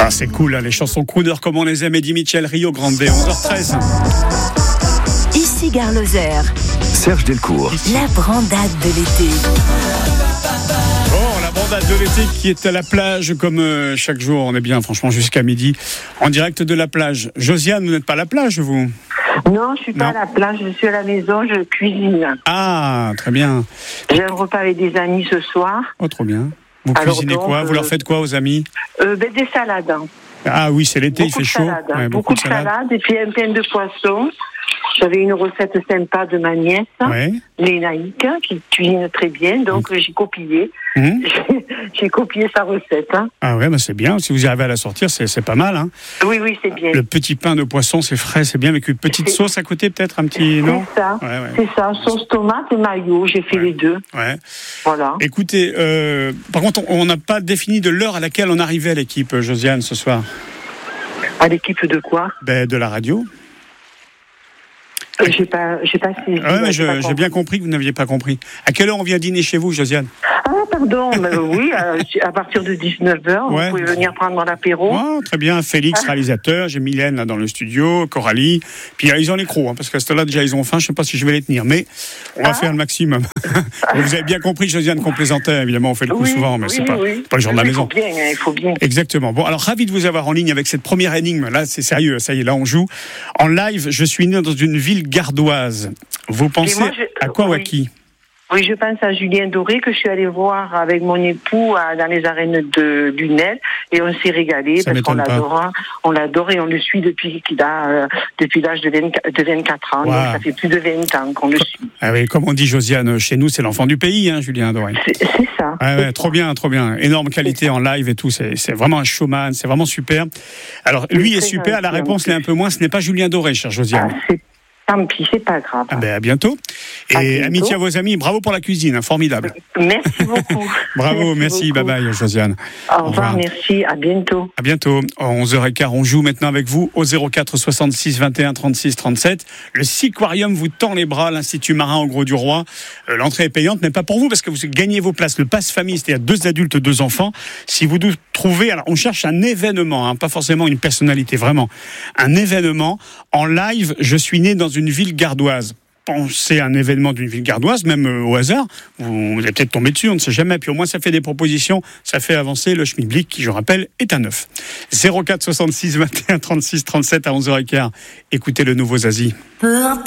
Ah, c'est cool, hein, les chansons crooner comme on les aime. Eddie Mitchell, Rio Grande, 11h13. Ici Gare Lozère, Serge Delcourt. la brandade de l'été. Bon, la brandade de l'été qui est à la plage comme chaque jour. On est bien, franchement, jusqu'à midi, en direct de la plage. Josiane, vous n'êtes pas à la plage, vous? Non, je suis pas à la plage, je suis à la maison, je cuisine. Ah, très bien. J'ai un repas avec des amis ce soir. Oh, trop bien. Vous Alors cuisinez donc, quoi? Vous leur faites quoi aux amis? Des salades. Hein. Ah oui, c'est l'été, il fait chaud. Salades, hein. Ouais, beaucoup de salades et puis un pain de poisson. J'avais une recette sympa de ma nièce, Ouais. Lénaïque, qui cuisine très bien, donc j'ai copié. Mmh. J'ai copié sa recette. Hein. Ah ouais, bah c'est bien. Si vous arrivez à la sortir, c'est pas mal. Hein. Oui, c'est bien. Le petit pain de poisson, c'est frais, c'est bien, avec une petite sauce à côté, peut-être un petit, non? C'est ça, Ouais. c'est ça. Sauce tomate et mayo, j'ai fait les deux. Ouais. Voilà. Écoutez, par contre, on n'a pas défini de l'heure à laquelle on arrivait à l'équipe, Josiane, ce soir. À l'équipe de quoi? De la radio. J'ai pas saisi. Ouais, mais j'ai bien compris que vous n'aviez pas compris. À quelle heure on vient dîner chez vous, Josiane? Ah, pardon, oui, à partir de 19h, Ouais. vous pouvez venir prendre l'apéro. Oh, très bien, Félix, réalisateur, j'ai Mylène là dans le studio, Coralie, puis ils ont les crocs, hein, parce qu'à ce là déjà ils ont faim, je ne sais pas si je vais les tenir, mais on va faire le maximum. Vous avez bien compris, Josiane, qu'on plaisantait, évidemment, on fait le coup souvent, mais c'est pas le genre de la maison. Il faut bien. Exactement. Bon, alors ravi de vous avoir en ligne avec cette première énigme, là c'est sérieux, ça y est, là on joue. En live, je suis né dans une ville gardoise. Vous pensez à quoi ou à qui? Oui, je pense à Julien Doré que je suis allée voir avec mon époux dans les arènes de Lunel et on s'est régalé Ça parce qu'on m'étonne pas. l'adore et on le suit depuis l'âge de 24 ans. Wow. Donc ça fait plus de 20 ans qu'on le suit. Ah oui, comme on dit, Josiane, chez nous c'est l'enfant du pays, hein, Julien Doré. C'est ça. Ouais, trop bien. Énorme qualité en live et tout. C'est vraiment un showman, c'est vraiment super. Alors, lui est super, la réponse l'est un peu moins. Ce n'est pas Julien Doré, cher Josiane. Tant pis, c'est pas grave. À bientôt. Et amitié à vos amis, bravo pour la cuisine, formidable. Merci beaucoup. Bravo, merci, bye bye Josiane. Au revoir, merci, à bientôt. À bientôt. À 11h15, on joue maintenant avec vous au 04 66 21 36 37. Le Siquarium vous tend les bras, l'Institut Marin au Gros du Roi. L'entrée est payante, mais pas pour vous, parce que vous gagnez vos places. Le pass famille, c'est-à-dire 2 adultes, 2 enfants. Si vous trouvez, alors on cherche un événement, hein, pas forcément une personnalité, vraiment. Un événement en live, je suis né dans une ville gardoise. Pensez à un événement d'une ville gardoise, même au hasard, vous allez peut-être tomber dessus, on ne sait jamais, puis au moins ça fait des propositions, ça fait avancer le schmilblick qui, je rappelle, est un 9. 04 66 21 36 37 à 11h15. Écoutez le nouveau Zazie.